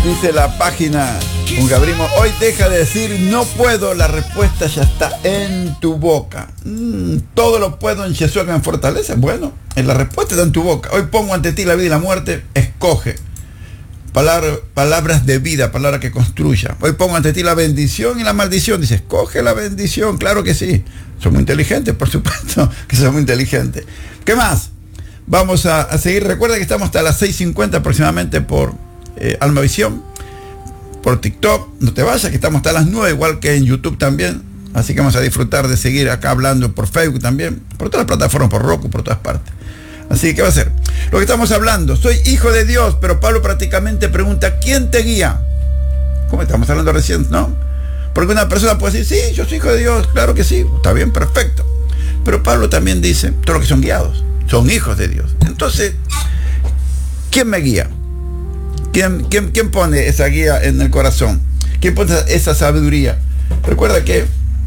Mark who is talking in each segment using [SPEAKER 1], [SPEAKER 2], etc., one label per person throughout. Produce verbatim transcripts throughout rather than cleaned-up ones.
[SPEAKER 1] Dice la página con que abrimos, hoy deja de decir no puedo, la respuesta ya está en tu boca. Mm, todo lo puedo en Jesús que me fortalece. Bueno, la respuesta está en tu boca. Hoy pongo ante ti la vida y la muerte, escoge. Palabra, palabras de vida, palabra que construya. Hoy pongo ante ti la bendición y la maldición. Dice, escoge la bendición, claro que sí. Somos inteligentes, por supuesto que somos inteligentes. ¿Qué más? Vamos a, a seguir. Recuerda que estamos hasta las seis cincuenta aproximadamente por eh, Almavisión, por TikTok. No te vayas, que estamos hasta las nueve, igual que en YouTube también. Así que vamos a disfrutar de seguir acá hablando por Facebook también, por todas las plataformas, por Roku, por todas partes. Así que, ¿qué va a hacer? Lo que estamos hablando, soy hijo de Dios, pero Pablo prácticamente pregunta, ¿quién te guía? Como estamos hablando recién, ¿no? Porque una persona puede decir, sí, yo soy hijo de Dios, claro que sí, está bien, perfecto. Pero Pablo también dice, todos los que son guiados, son hijos de Dios. Entonces, ¿quién me guía? ¿Quién, quién, quién pone esa guía en el corazón? ¿Quién pone esa sabiduría? Recuerda que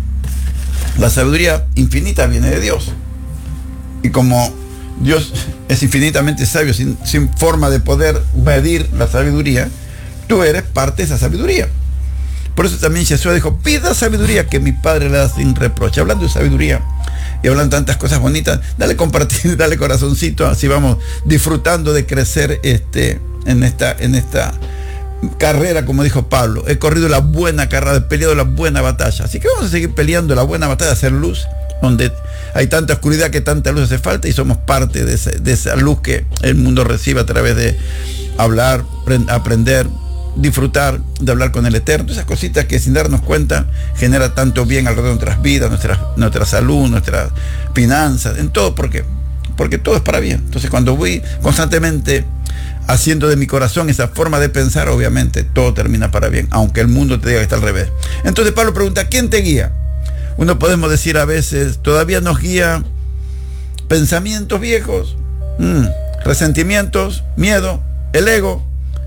[SPEAKER 1] la sabiduría infinita viene de Dios. Y como Dios es infinitamente sabio, sin, sin forma de poder medir la sabiduría, tú eres parte de esa sabiduría. Por eso también Jesús dijo, pida sabiduría que mi Padre le da sin reproche. Hablando de sabiduría y hablando tantas cosas bonitas, dale compartir, dale corazoncito, así vamos disfrutando de crecer este, en, esta, en esta carrera, como dijo Pablo. He corrido la buena carrera, he peleado la buena batalla. Así que vamos a seguir peleando la buena batalla, hacer luz, donde hay tanta oscuridad que tanta luz hace falta, y somos parte de esa, de esa luz que el mundo recibe a través de hablar, aprender, disfrutar de hablar con el Eterno. Esas cositas que sin darnos cuenta genera tanto bien alrededor de nuestras vidas, nuestra, nuestra salud, nuestras finanzas, en todo. ¿Por qué? Porque todo es para bien. Entonces, cuando voy constantemente haciendo de mi corazón esa forma de pensar, obviamente todo termina para bien, aunque el mundo te diga que está al revés. Entonces Pablo pregunta, ¿quién te guía? Uno podemos decir a veces, todavía nos guía pensamientos viejos, mmm, resentimientos, miedo, el ego,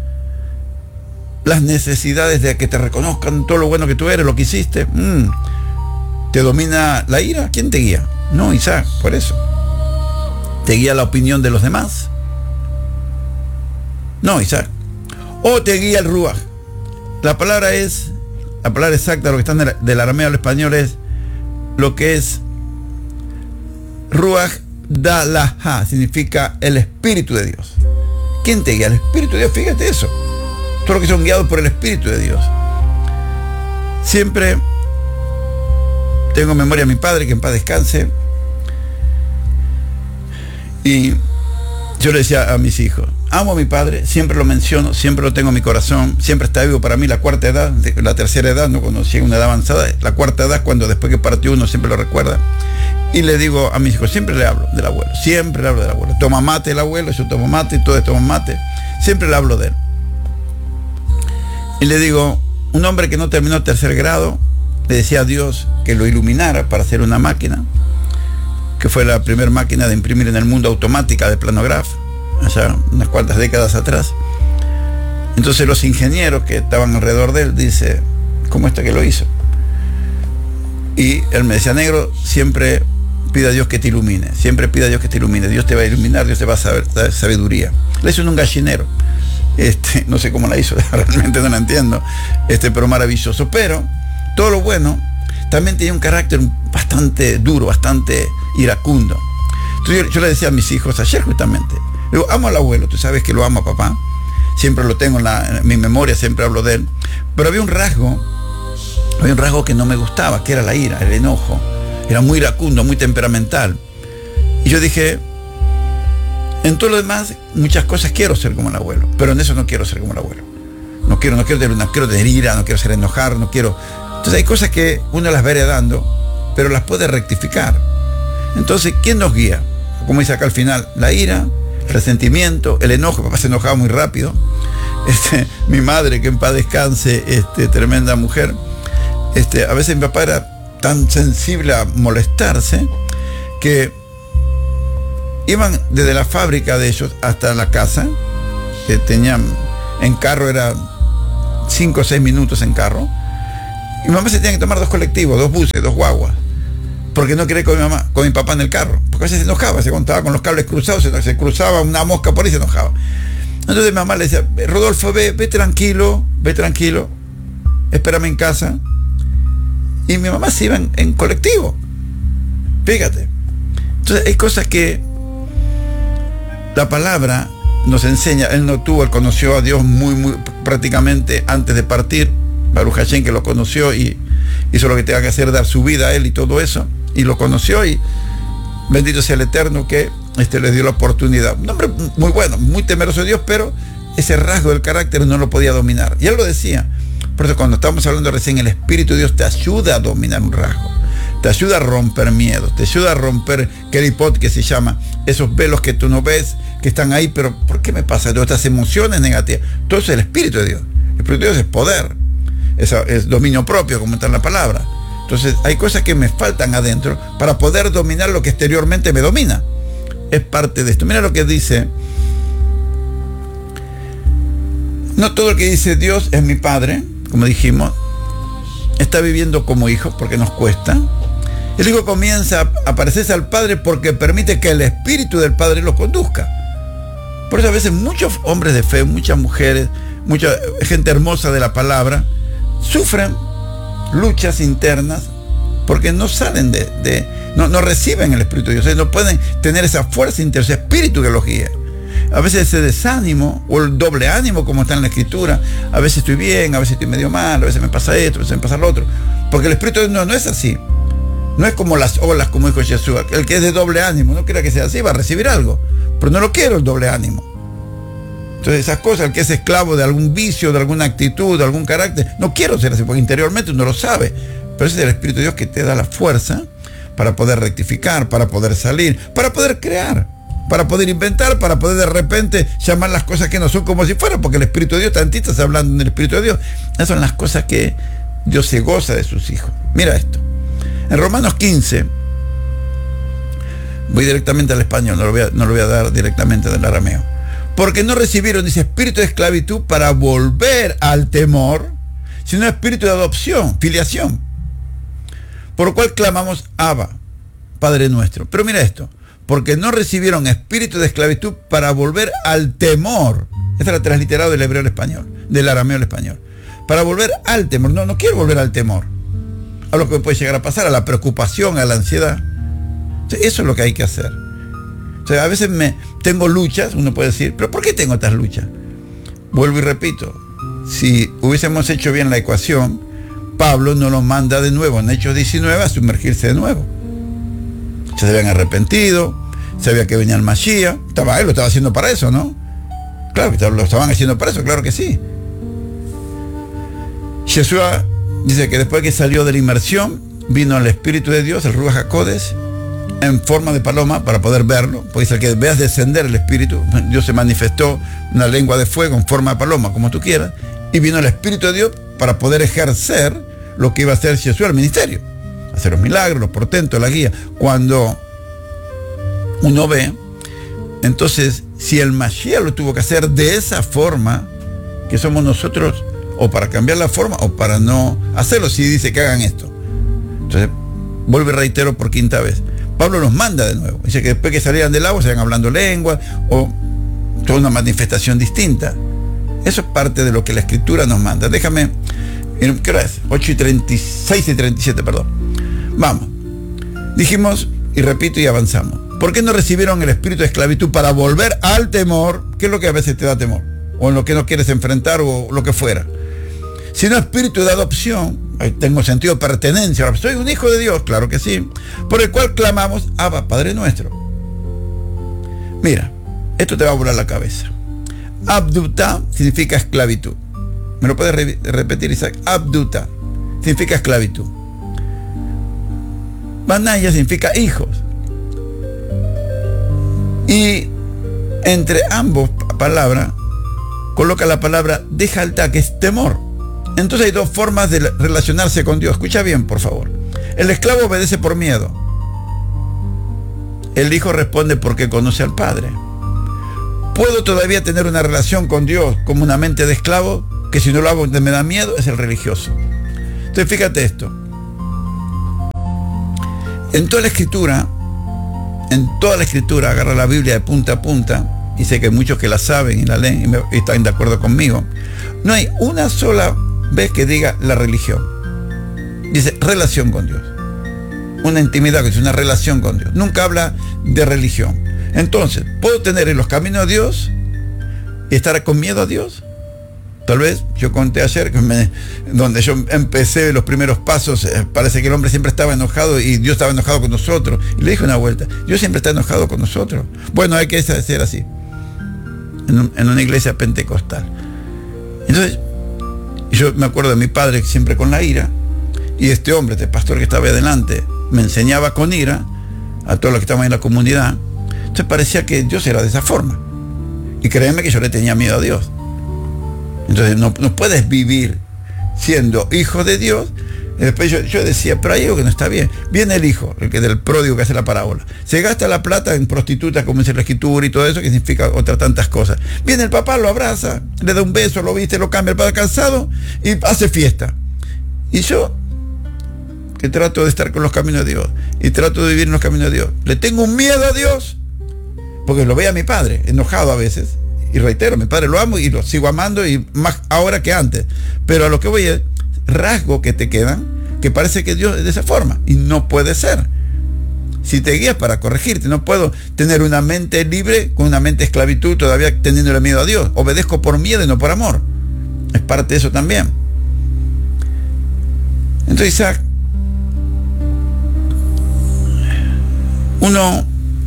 [SPEAKER 1] las necesidades de que te reconozcan todo lo bueno que tú eres, lo que hiciste. Mmm, ¿te domina la ira? ¿Quién te guía? No, Isaac, por eso. ¿Te guía la opinión de los demás? No, Isaac. O te guía el ruaj. La palabra es, la palabra exacta, lo que está del, del arameo al español es lo que es ruaj dalaha, significa el Espíritu de Dios. ¿Quién te guía? El Espíritu de Dios, fíjate eso. Todos los que son guiados por el Espíritu de Dios. Siempre tengo en memoria a mi padre, que en paz descanse, y yo le decía a mis hijos, amo a mi padre, siempre lo menciono, siempre lo tengo en mi corazón, siempre está vivo para mí. La cuarta edad, la tercera edad, no conocí una edad avanzada, la cuarta edad, cuando después que partió uno siempre lo recuerda. Y le digo a mis hijos, siempre le hablo del abuelo, siempre le hablo del abuelo. Toma mate el abuelo, yo tomo mate, todos toman mate, siempre le hablo de él. Y le digo, un hombre que no terminó tercer grado, le decía a Dios que lo iluminara para hacer una máquina, que fue la primera máquina de imprimir en el mundo automática de planograph, allá unas cuantas décadas atrás. Entonces los ingenieros que estaban alrededor de él, dice, ¿cómo está que lo hizo? Y él me decía, negro, siempre pide a Dios que te ilumine, siempre pide a Dios que te ilumine, Dios te va a iluminar, Dios te va a saber, dar sabiduría. Le hizo en un gallinero. Este, no sé cómo la hizo, realmente no la entiendo, este, pero maravilloso. Pero todo lo bueno también tenía un carácter bastante duro, bastante iracundo. Entonces yo, yo le decía a mis hijos ayer justamente, le digo, amo al abuelo, tú sabes que lo amo a papá, siempre lo tengo en, la, en mi memoria, siempre hablo de él, pero había un rasgo, había un rasgo que no me gustaba, que era la ira, el enojo. Era muy iracundo, muy temperamental. Y yo dije, en todo lo demás, muchas cosas quiero ser como el abuelo, pero en eso no quiero ser como el abuelo. No quiero, no quiero tener, no quiero tener ira, no quiero ser enojar, no quiero. Entonces hay cosas que uno las va heredando, pero las puede rectificar. Entonces, ¿quién nos guía? Como dice acá al final, la ira, el resentimiento, el enojo. Papá se enojaba muy rápido. Este, mi madre, que en paz descanse, este, tremenda mujer. Este, a veces mi papá era tan sensible a molestarse que iban desde la fábrica de ellos hasta la casa, que tenían en carro, era cinco o seis minutos en carro, y mi mamá se tenía que tomar dos colectivos, dos buses, dos guaguas, porque no quería ir con mi mamá, con mi papá en el carro, porque a veces se enojaba, se contaba con los cables cruzados, se, se cruzaba una mosca por ahí y se enojaba. Entonces mi mamá le decía, Rodolfo, ve, ve tranquilo, ve tranquilo, espérame en casa. Y mi mamá se iba en, en colectivo. Fíjate. Entonces hay cosas que la palabra nos enseña. Él no tuvo, él conoció a Dios muy, muy prácticamente antes de partir. Baruch Hashem, que lo conoció y hizo lo que tenía que hacer, dar su vida a él y todo eso. Y lo conoció y bendito sea el Eterno que este, le dio la oportunidad. Un hombre muy bueno, muy temeroso de Dios, pero ese rasgo del carácter no lo podía dominar. Y él lo decía. Por eso cuando estamos hablando recién, el Espíritu de Dios te ayuda a dominar un rasgo. Te ayuda a romper miedos, te ayuda a romper keripot, que se llama, esos velos que tú no ves, que están ahí, pero ¿por qué me pasa? Todas estas emociones negativas. Todo eso es el Espíritu de Dios. El Espíritu de Dios es poder, es, es dominio propio, como está en la palabra. Entonces hay cosas que me faltan adentro para poder dominar lo que exteriormente me domina. Es parte de esto. Mira lo que dice. No todo el que dice Dios es mi Padre, como dijimos, está viviendo como hijo porque nos cuesta. El hijo comienza a parecerse al Padre porque permite que el Espíritu del Padre lo conduzca. Por eso a veces muchos hombres de fe, muchas mujeres, mucha gente hermosa de la palabra, sufren luchas internas porque no salen de, de no, no reciben el Espíritu de Dios, no pueden tener esa fuerza interior, ese espíritu que los guíe. A veces ese desánimo o el doble ánimo, como está en la Escritura, a veces estoy bien, a veces estoy medio mal, a veces me pasa esto, a veces me pasa lo otro, porque el Espíritu de Dios no, no es así. No es como las olas, como dijo Jesús. El que es de doble ánimo, no quiera que sea así, va a recibir algo, pero no lo quiero el doble ánimo. Entonces esas cosas, el que es esclavo de algún vicio, de alguna actitud, de algún carácter, no quiero ser así, porque interiormente uno lo sabe, pero ese es el Espíritu de Dios que te da la fuerza para poder rectificar, para poder salir, para poder crear, para poder inventar, para poder de repente llamar las cosas que no son como si fueran, porque el Espíritu de Dios, tantito está hablando del Espíritu de Dios. Esas son las cosas que Dios se goza de sus hijos. Mira esto. En Romanos quince, voy directamente al español, no lo voy a, no lo voy a dar directamente del arameo. Porque no recibieron, dice, espíritu de esclavitud para volver al temor, sino espíritu de adopción, filiación, por lo cual clamamos Abba, Padre nuestro. Pero mira esto, porque no recibieron espíritu de esclavitud para volver al temor. Esta es la transliterado del hebreo al español, del arameo al español. Para volver al temor. No, no quiero volver al temor. A lo que puede llegar a pasar, a la preocupación, a la ansiedad. Entonces, eso es lo que hay que hacer. O sea, a veces me tengo luchas, uno puede decir, pero ¿por qué tengo estas luchas? Vuelvo y repito, si hubiésemos hecho bien la ecuación, Pablo no nos manda de nuevo en Hechos diecinueve a sumergirse de nuevo. Se habían arrepentido, sabía que venía el Mashiach, estaba él, lo estaba haciendo para eso, ¿no? Claro que lo estaban haciendo para eso, claro que sí. Jesús dice que después que salió de la inmersión, vino el Espíritu de Dios, el Ruach HaKodesh, en forma de paloma para poder verlo, porque dice que veas descender el Espíritu, Dios se manifestó una lengua de fuego en forma de paloma, como tú quieras, y vino el Espíritu de Dios para poder ejercer lo que iba a hacer Jesús al ministerio, hacer los milagros, los portentos, la guía. Cuando uno ve, entonces, si el Mashiach lo tuvo que hacer de esa forma, que somos nosotros, o para cambiar la forma, o para no hacerlo, si dice que hagan esto. Entonces, vuelvo y reitero por quinta vez. Pablo los manda de nuevo. Dice que después que salieran del agua, se vayan hablando lenguas, o toda una manifestación distinta. Eso es parte de lo que la Escritura nos manda. Déjame, ¿qué hora es? ocho y treinta y seis y treinta y siete, perdón. Vamos. Dijimos, y repito y avanzamos. ¿Por qué no recibieron el espíritu de esclavitud para volver al temor? ¿Qué es lo que a veces te da temor? O en lo que no quieres enfrentar o lo que fuera. Sino espíritu de adopción. Ahí tengo sentido de pertenencia. Ahora, soy un hijo de Dios, claro que sí. Por el cual clamamos, Abba, Padre nuestro. Mira, esto te va a volar la cabeza. Abduta significa esclavitud. ¿Me lo puedes re repetir, Isaac? Abduta significa esclavitud. Banaya significa hijos. Y entre ambos palabras coloca la palabra dejalta, que es temor. Entonces hay dos formas de relacionarse con Dios. Escucha bien, por favor. El esclavo obedece por miedo. El hijo responde porque conoce al Padre. ¿Puedo todavía tener una relación con Dios como una mente de esclavo? Que si no lo hago me da miedo, es el religioso. Entonces fíjate esto. En toda la escritura, en toda la escritura, agarra la Biblia de punta a punta, y sé que hay muchos que la saben y la leen y, me, y están de acuerdo conmigo, no hay una sola vez que diga la religión. Dice relación con Dios. Una intimidad, que es una relación con Dios. Nunca habla de religión. Entonces, ¿puedo tener en los caminos de Dios y estar con miedo a Dios? Tal vez, yo conté ayer, que me, donde yo empecé los primeros pasos, eh, parece que el hombre siempre estaba enojado y Dios estaba enojado con nosotros. Y le dije una vuelta, Dios siempre está enojado con nosotros. Bueno, hay que ser así, en, un, en una iglesia pentecostal. Entonces, yo me acuerdo de mi padre siempre con la ira, y este hombre, este pastor que estaba ahí adelante, me enseñaba con ira a todos los que estaban en la comunidad. Entonces parecía que Dios era de esa forma. Y créeme que yo le tenía miedo a Dios. Entonces no, no puedes vivir siendo hijo de Dios. Y después yo, yo decía, pero hay algo que no está bien. Viene el hijo, el que del pródigo que hace la parábola. Se gasta la plata en prostitutas, como dice la escritura y todo eso, que significa otras tantas cosas. Viene el papá, lo abraza, le da un beso, lo viste, lo cambia, el padre cansado y hace fiesta. Y yo, que trato de estar con los caminos de Dios y trato de vivir en los caminos de Dios, le tengo un miedo a Dios, porque lo ve a mi padre, enojado a veces. Y reitero, mi padre lo amo y lo sigo amando, y más ahora que antes. Pero a lo que voy es rasgos que te quedan, que parece que Dios es de esa forma, y no puede ser. Si te guías para corregirte, no puedo tener una mente libre con una mente esclavitud, todavía teniéndole miedo a Dios. Obedezco por miedo y no por amor. Es parte de eso también. Entonces, Isaac, uno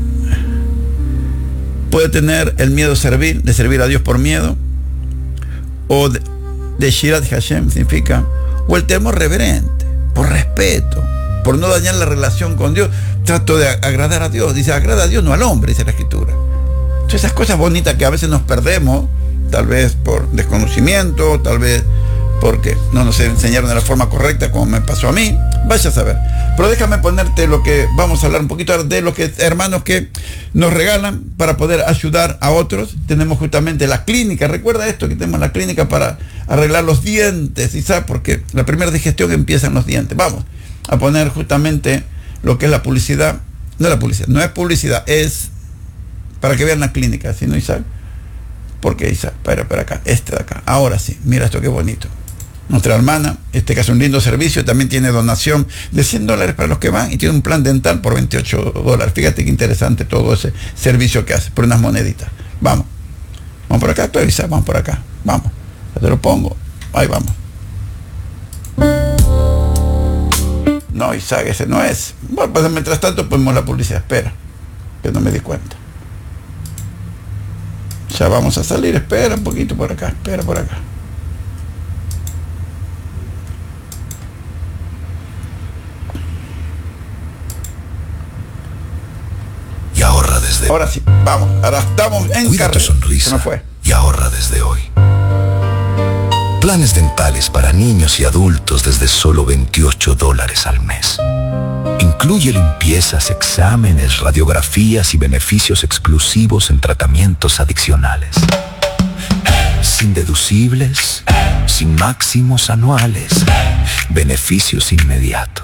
[SPEAKER 1] puede tener el miedo de servir, de servir a Dios por miedo, o de, de Shirat Hashem significa, o el temor reverente, por respeto, por no dañar la relación con Dios. Trato de agradar a Dios. Dice, agrada a Dios, no al hombre, dice la escritura. Entonces, esas cosas bonitas que a veces nos perdemos, tal vez por desconocimiento, tal vez porque no nos enseñaron de la forma correcta, como me pasó a mí, vaya a saber. Pero déjame ponerte lo que vamos a hablar un poquito de los que, hermanos que nos regalan para poder ayudar a otros. Tenemos justamente la clínica, recuerda esto, que tenemos la clínica para arreglar los dientes, y ¿sabes? Porque la primera digestión empieza en los dientes. Vamos a poner justamente lo que es la publicidad, no la publicidad, no es publicidad, es para que vean la clínica, ¿sí, no, Isaac? Porque Isaac, para, para acá, este de acá, ahora sí, mira esto qué bonito. Nuestra hermana, este que hace un lindo servicio, también tiene donación de cien dólares para los que van, y tiene un plan dental por veintiocho dólares. Fíjate qué interesante todo ese servicio que hace, por unas moneditas. Vamos, vamos por acá, todavía, Isaac, vamos por acá, vamos, ya te lo pongo, ahí vamos. No, Isaac, ese no es. Bueno, pues mientras tanto ponemos la publicidad, espera, que no me di cuenta. Ya vamos a salir, espera un poquito por acá, espera por acá.
[SPEAKER 2] Y ahorra desde...
[SPEAKER 1] Ahora sí, vamos, ahora estamos en
[SPEAKER 2] Cuida tu
[SPEAKER 1] carrera.
[SPEAKER 2] sonrisa.
[SPEAKER 1] Se me fue.
[SPEAKER 2] Y ahorra desde hoy. Planes dentales para niños y adultos desde solo veintiocho dólares al mes. Incluye limpiezas, exámenes, radiografías y beneficios exclusivos en tratamientos adicionales. Sin deducibles, sin máximos anuales, beneficios inmediatos.